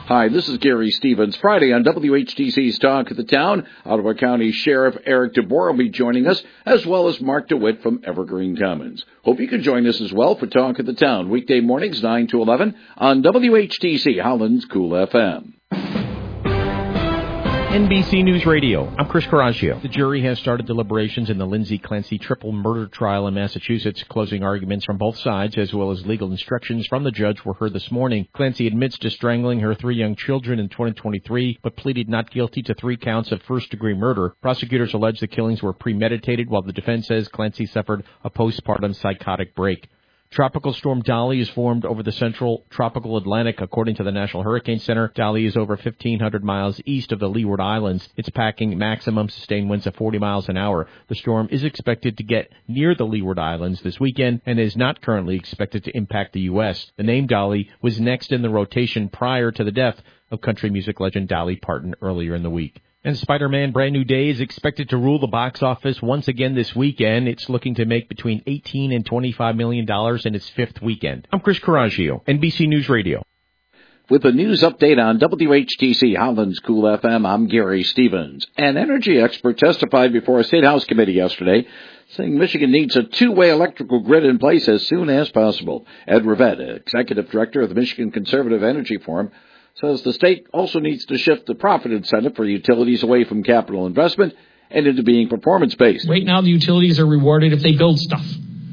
Hi, this is Gary Stevens. Friday on WHTC's Talk of the Town, Ottawa County Sheriff Eric DeBoer will be joining us, as well as Mark DeWitt from Evergreen Commons. Hope you can join us as well for Talk of the Town, weekday mornings 9 to 11 on WHTC, Holland's Cool FM. NBC News Radio. I'm Chris Coraggio. The jury has started deliberations in the Lindsay Clancy triple murder trial in Massachusetts. Closing arguments from both sides, as well as legal instructions from the judge, were heard this morning. Clancy admits to strangling her 3 young children in 2023, but pleaded not guilty to 3 counts of first-degree murder. Prosecutors allege the killings were premeditated, while the defense says Clancy suffered a postpartum psychotic break. Tropical storm Dolly is formed over the central tropical Atlantic. According to the National Hurricane Center, Dolly is over 1,500 miles east of the Leeward Islands. It's packing maximum sustained winds of 40 miles an hour. The storm is expected to get near the Leeward Islands this weekend and is not currently expected to impact the U.S. The name Dolly was next in the rotation prior to the death of country music legend Dolly Parton earlier in the week. And Spider-Man Brand New Day is expected to rule the box office once again this weekend. It's looking to make between $18 and $25 million in its 5th weekend. I'm Chris Coraggio, NBC News Radio. With a news update on WHTC Holland's Cool FM, I'm Gary Stevens. An energy expert testified before a State House committee yesterday, saying Michigan needs a two-way electrical grid in place as soon as possible. Ed Rivette, executive director of the Michigan Conservative Energy Forum, says the state also needs to shift the profit incentive for utilities away from capital investment and into being performance-based. Right now, the utilities are rewarded if they build stuff.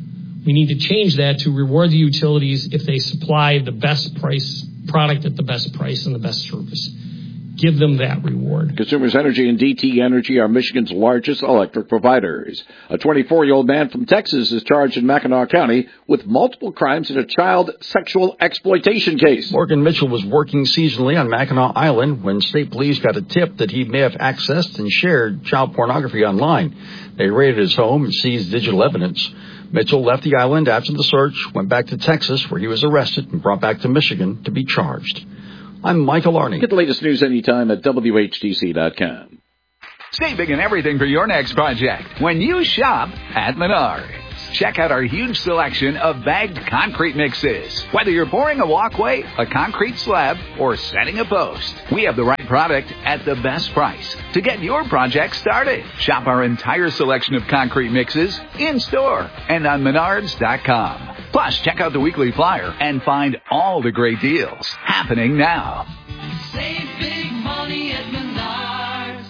We need to change that to reward the utilities if they supply the best price product at the best price and the best service. Give them that reward. Consumers Energy and DTE Energy are Michigan's largest electric providers. A 24-year-old man from Texas is charged in Mackinac County with multiple crimes in a child sexual exploitation case. Morgan Mitchell was working seasonally on Mackinac Island when state police got a tip that he may have accessed and shared child pornography online. They raided his home and seized digital evidence. Mitchell left the island after the search, went back to Texas, where he was arrested and brought back to Michigan to be charged. I'm Michael Arney. Get the latest news anytime at WHTC.com. Saving and everything for your next project when you shop at Menards. Check out our huge selection of bagged concrete mixes. Whether you're pouring a walkway, a concrete slab, or setting a post, we have the right product at the best price to get your project started. Shop our entire selection of concrete mixes in-store and on Menards.com. Plus, check out the weekly flyer and find all the great deals happening now. Save big money at Menards.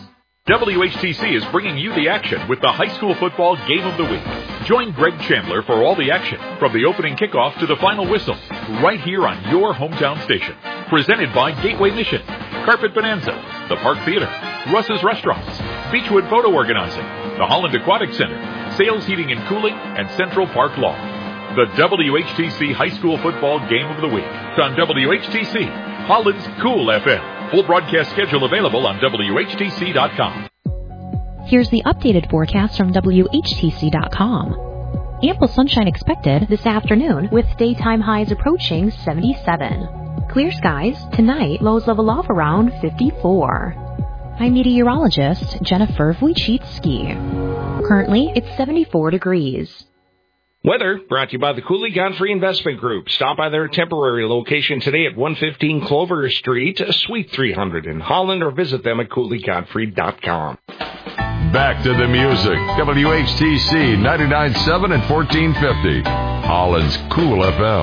WHTC is bringing you the action with the high school football game of the week. Join Greg Chandler for all the action, from the opening kickoff to the final whistle, right here on your hometown station. Presented by Gateway Mission, Carpet Bonanza, the Park Theater, Russ's Restaurants, Beechwood Photo Organizing, the Holland Aquatic Center, Sales Heating and Cooling, and Central Park Law. The WHTC High School Football Game of the Week. It's on WHTC, Holland's Cool FM. Full broadcast schedule available on WHTC.com. Here's the updated forecast from WHTC.com. Ample sunshine expected this afternoon with daytime highs approaching 77. Clear skies tonight, lows level off around 54. I'm meteorologist Jennifer Wojcicki. Currently, it's 74 degrees. Weather brought to you by the Cooley Godfrey Investment Group. Stop by their temporary location today at 115 Clover Street, Suite 300 in Holland, or visit them at CooleyGodfrey.com. Back to the music. WHTC 99.7 and 1450. Holland's Cool FM.